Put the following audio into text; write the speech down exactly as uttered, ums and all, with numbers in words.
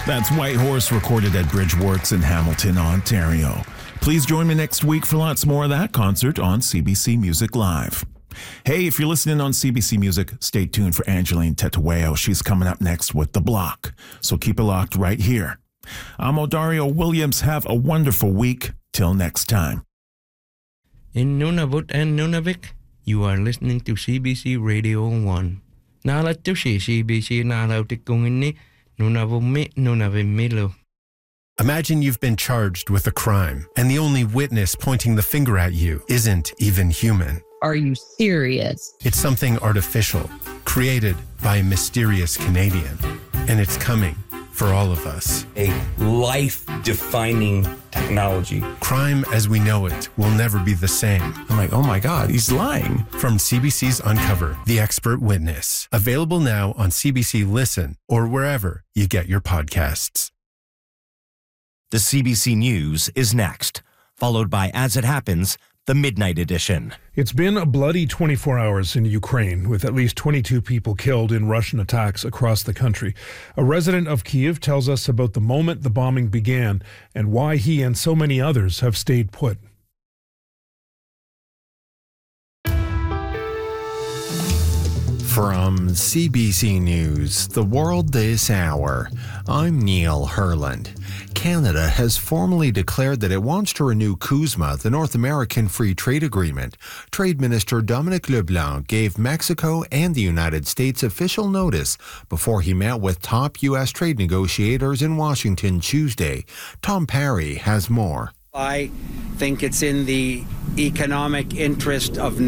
That's White Horse, recorded at Bridgeworks in Hamilton, Ontario. Please join me next week for lots more of that concert on C B C Music Live. Hey, if you're listening on C B C Music, stay tuned for Angeline Tetueo. She's coming up next with The Block. So keep it locked right here. I'm Odario Williams. Have a wonderful week. Till next time. In Nunavut and Nunavik, you are listening to C B C Radio one. Nalat to si C B C nalautik kung ini Nunavumi Nunavimilo. Imagine you've been charged with a crime, and the only witness pointing the finger at you isn't even human. Are you serious? It's something artificial, created by a mysterious Canadian, and it's coming for all of us. A life-defining technology. Crime as we know it will never be the same. I'm like, oh my God, he's lying. From C B C's Uncover, The Expert Witness. Available now on C B C Listen or wherever you get your podcasts. The C B C News is next, followed by As It Happens, the Midnight Edition. It's been a bloody twenty-four hours in Ukraine, with at least twenty-two people killed in Russian attacks across the country. A resident of Kyiv tells us about the moment the bombing began and why he and so many others have stayed put. From C B C News, The World This Hour, I'm Neil Herland. Canada has formally declared that it wants to renew CUSMA, the North American Free Trade Agreement. Trade Minister Dominic LeBlanc gave Mexico and the United States official notice before he met with top U S trade negotiators in Washington Tuesday. Tom Parry has more. I think it's in the economic interest of